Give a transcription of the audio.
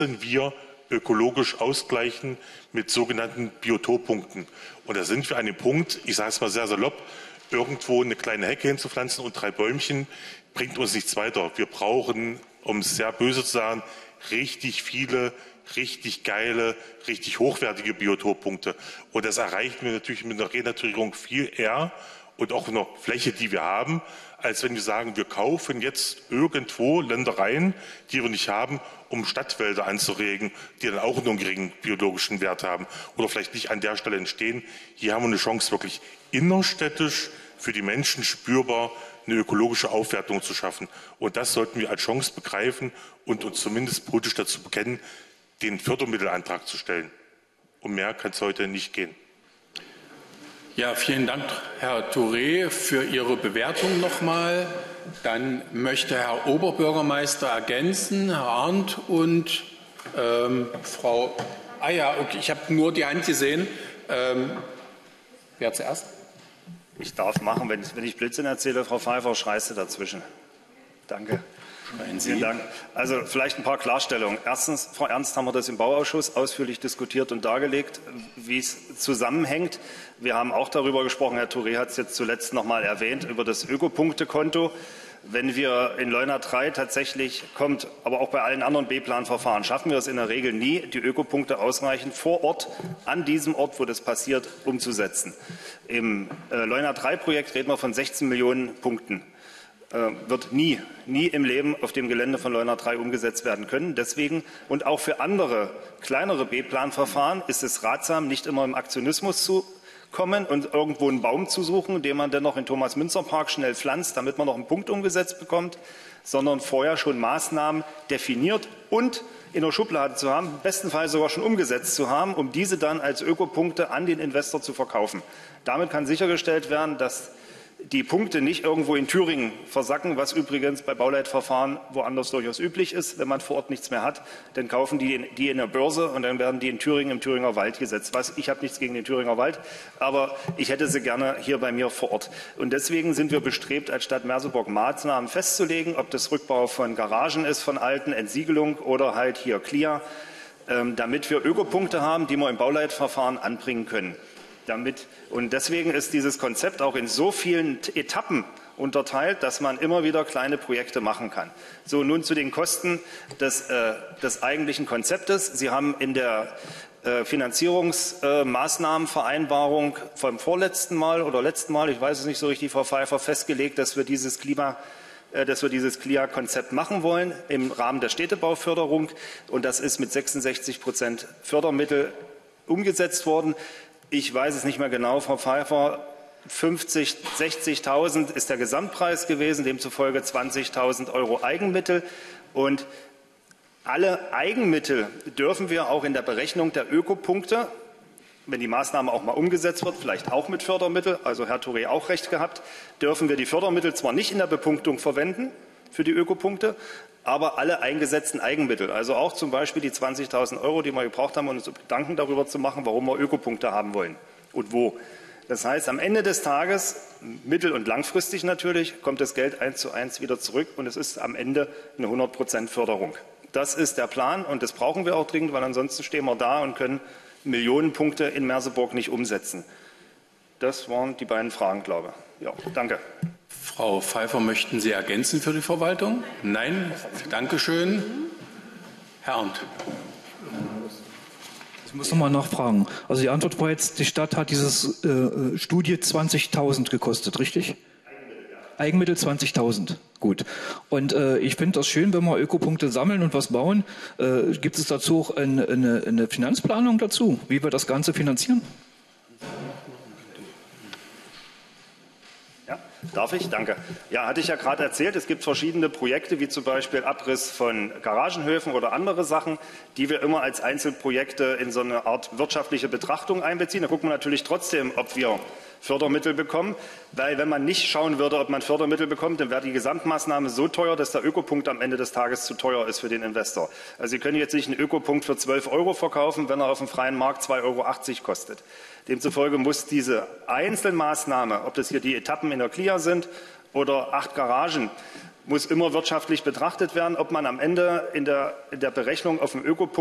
wir ökologisch ausgleichen mit sogenannten Biotoppunkten. Und da sind wir an dem Punkt, ich sage es mal sehr salopp, irgendwo eine kleine Hecke hinzupflanzen und 3 Bäumchen bringt uns nichts weiter. Wir brauchen, um es sehr böse zu sagen, richtig viele, richtig geile, richtig hochwertige Biotoppunkte. Und das erreichen wir natürlich mit einer Renaturierung viel eher und auch einer Fläche, die wir haben, als wenn wir sagen, wir kaufen jetzt irgendwo Ländereien, die wir nicht haben, um Stadtwälder anzuregen, die dann auch nur einen geringen biologischen Wert haben oder vielleicht nicht an der Stelle entstehen. Hier haben wir eine Chance, wirklich innerstädtisch für die Menschen spürbar eine ökologische Aufwertung zu schaffen. Und das sollten wir als Chance begreifen und uns zumindest politisch dazu bekennen, den Fördermittelantrag zu stellen. Um mehr kann es heute nicht gehen. Ja, vielen Dank, Herr Touré, für Ihre Bewertung nochmal. Dann möchte Herr Oberbürgermeister ergänzen, Herr Arndt und Frau. Ah ja, okay, ich habe nur die Hand gesehen. Wer zuerst? Ich darf machen, wenn ich Blödsinn erzähle, Frau Pfeiffer, schreist du dazwischen. Danke. Vielen Dank. Also vielleicht ein paar Klarstellungen. Erstens, Frau Ernst, haben wir das im Bauausschuss ausführlich diskutiert und dargelegt, wie es zusammenhängt. Wir haben auch darüber gesprochen, Herr Touré hat es jetzt zuletzt noch mal erwähnt, über das Ökopunktekonto. Wenn wir in Leuna 3 tatsächlich kommt, aber auch bei allen anderen B-Plan-Verfahren, schaffen wir es in der Regel nie, die Ökopunkte ausreichend vor Ort, an diesem Ort, wo das passiert, umzusetzen. Im Leuna 3-Projekt reden wir von 16 Millionen Punkten. Wird nie im Leben auf dem Gelände von Leuna 3 umgesetzt werden können. Deswegen und auch für andere kleinere B-Plan-Verfahren ist es ratsam, nicht immer im Aktionismus zu kommen und irgendwo einen Baum zu suchen, den man dann noch in Thomas-Münzer-Park schnell pflanzt, damit man noch einen Punkt umgesetzt bekommt, sondern vorher schon Maßnahmen definiert und in der Schublade zu haben, im besten Fall sogar schon umgesetzt zu haben, um diese dann als Ökopunkte an den Investor zu verkaufen. Damit kann sichergestellt werden, dass die Punkte nicht irgendwo in Thüringen versacken, was übrigens bei Bauleitverfahren woanders durchaus üblich ist. Wenn man vor Ort nichts mehr hat, dann kaufen die in der Börse und dann werden die in Thüringen im Thüringer Wald gesetzt. Ich habe nichts gegen den Thüringer Wald, aber ich hätte sie gerne hier bei mir vor Ort. Und deswegen sind wir bestrebt, als Stadt Merseburg Maßnahmen festzulegen, ob das Rückbau von Garagen ist, von alten, Entsiegelung oder halt hier Clear, damit wir Ökopunkte haben, die wir im Bauleitverfahren anbringen können. Und deswegen ist dieses Konzept auch in so vielen Etappen unterteilt, dass man immer wieder kleine Projekte machen kann. So, nun zu den Kosten des eigentlichen Konzeptes. Sie haben in der Finanzierungsmaßnahmenvereinbarung vom vorletzten Mal oder letzten Mal, ich weiß es nicht so richtig, Frau Pfeiffer, festgelegt, dass wir dieses CLIA-Konzept machen wollen im Rahmen der Städtebauförderung. Und das ist mit 66% Fördermittel umgesetzt worden. Ich weiß es nicht mehr genau, Frau Pfeiffer, 50.000, 60.000 ist der Gesamtpreis gewesen, demzufolge 20.000 € Eigenmittel. Und alle Eigenmittel dürfen wir auch in der Berechnung der Ökopunkte, wenn die Maßnahme auch mal umgesetzt wird, vielleicht auch mit Fördermittel, also Herr Touré auch recht gehabt, dürfen wir die Fördermittel zwar nicht in der Bepunktung verwenden für die Ökopunkte, aber alle eingesetzten Eigenmittel, also auch zum Beispiel die 20.000 €, die wir gebraucht haben, um uns Gedanken darüber zu machen, warum wir Ökopunkte haben wollen und wo. Das heißt, am Ende des Tages, mittel- und langfristig natürlich, kommt das Geld 1:1 wieder zurück und es ist am Ende eine 100% Förderung. Das ist der Plan und das brauchen wir auch dringend, weil ansonsten stehen wir da und können Millionenpunkte in Merseburg nicht umsetzen. Das waren die beiden Fragen, glaube ich. Ja, danke. Frau Pfeiffer, möchten Sie ergänzen für die Verwaltung? Nein? Dankeschön. Herr Arndt. Ich muss noch mal nachfragen. Also die Antwort war jetzt, die Stadt hat dieses Studie 20.000 gekostet, richtig? Eigenmittel 20.000. Gut. Und ich finde das schön, wenn wir Ökopunkte sammeln und was bauen. Gibt es dazu auch eine Finanzplanung dazu, wie wir das Ganze finanzieren? Darf ich? Danke. Ja, hatte ich ja gerade erzählt, es gibt verschiedene Projekte, wie zum Beispiel Abriss von Garagenhöfen oder andere Sachen, die wir immer als Einzelprojekte in so eine Art wirtschaftliche Betrachtung einbeziehen. Da gucken wir natürlich trotzdem, ob wir Fördermittel bekommen, weil wenn man nicht schauen würde, ob man Fördermittel bekommt, dann wäre die Gesamtmaßnahme so teuer, dass der Ökopunkt am Ende des Tages zu teuer ist für den Investor. Also Sie können jetzt nicht einen Ökopunkt für 12 € verkaufen, wenn er auf dem freien Markt 2,80 € kostet. Demzufolge muss diese Einzelmaßnahme, ob das hier die Etappen in der Clia sind oder 8 Garagen, muss immer wirtschaftlich betrachtet werden. Ob man am Ende in der Berechnung auf den Ökopunkt